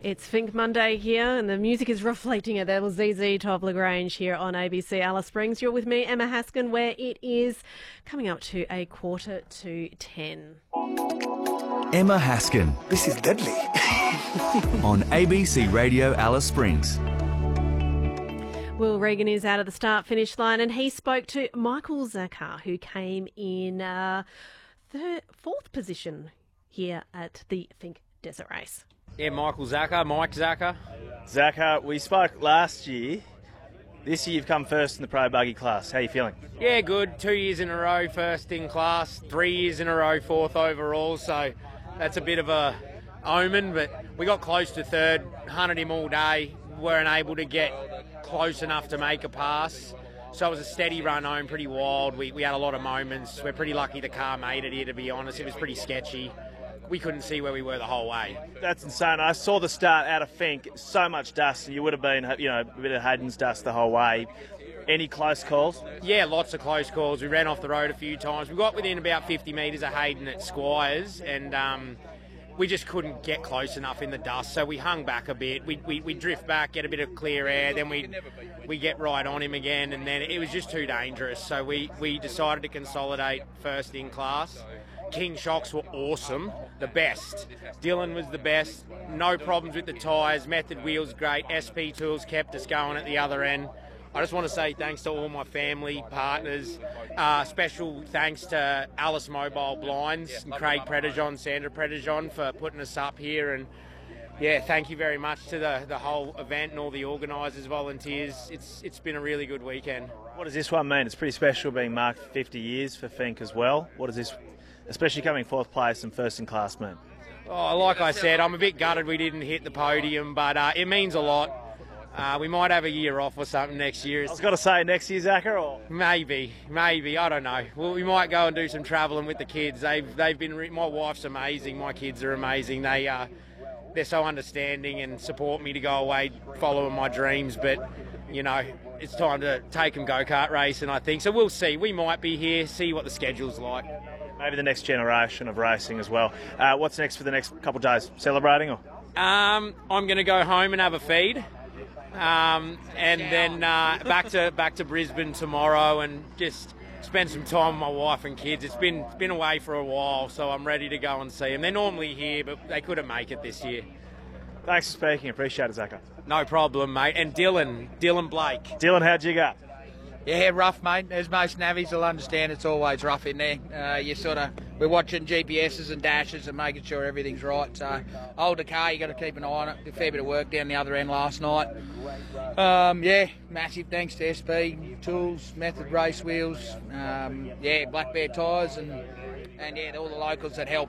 It's Fink Monday here, and the music is reflecting it. That was ZZ Top Lagrange here on ABC Alice Springs. You're with me, Emma Haskin, where it is coming up to 9:45. Emma Haskin. This is deadly. On ABC Radio Alice Springs. Will Regan is out of the start-finish line, and he spoke to Michael Zacher, who came in fourth position here at the Fink Desert Race. Yeah, Mike Zacher. Zacher, we spoke last year. This year you've come first in the pro buggy class. How are you feeling? Yeah, good. 2 years in a row, first in class. 3 years in a row, fourth overall. So that's a bit of a omen, but we got close to third. Hunted him all day. Weren't able to get close enough to make a pass. So it was a steady run home, pretty wild. We had a lot of moments. We're pretty lucky the car made it here, to be honest. It was pretty sketchy. We couldn't see where we were the whole way. That's insane. I saw the start out of Fink. So much dust. You would have been, a bit of Hayden's dust the whole way. Any close calls? Yeah, lots of close calls. We ran off the road a few times. We got within about 50 metres of Hayden at Squires, and we just couldn't get close enough in the dust, so we hung back a bit. We drift back, get a bit of clear air, then we get right on him again, and then it was just too dangerous. So we decided to consolidate first in class. King shocks were awesome, the best. Dylan was the best, no problems with the tyres, Method wheels great, SP Tools kept us going at the other end. I just want to say thanks to all my family, partners. Special thanks to Alice Mobile Blinds and Craig Predejon, Sandra Predejon for putting us up here. And yeah, thank you very much to the whole event and all the organisers, volunteers. It's been a really good weekend. What does this one mean? It's pretty special being marked for 50 years for Fink as well. What does this, especially coming fourth place and first in class, mean? Oh, like I said, I'm a bit gutted we didn't hit the podium, but it means a lot. We might have a year off or something next year. I was going to say next year, Zacher, or maybe, I don't know. Well, we might go and do some travelling with the kids. They've been. My wife's amazing. My kids are amazing. They're so understanding and support me to go away following my dreams. But it's time to take them go-kart racing, I think. So we'll see. We might be here. See what the schedule's like. Maybe the next generation of racing as well. What's next for the next couple of days? Celebrating or? I'm going to go home and have a feed. And then back to Brisbane tomorrow and just spend some time with my wife and kids. It's been away for a while, so I'm ready to go and see them. They're normally here, but they couldn't make it this year. Thanks for speaking. Appreciate it, Zacher. No problem, mate. And Dylan Blake. Dylan, how'd you go? Yeah, rough, mate. As most navvies will understand, it's always rough in there. We're watching GPSs and dashes and making sure everything's right. So, older car, you got to keep an eye on it. Did a fair bit of work down the other end last night. Massive thanks to SP Tools, Method race wheels. Black Bear tyres and all the locals that help.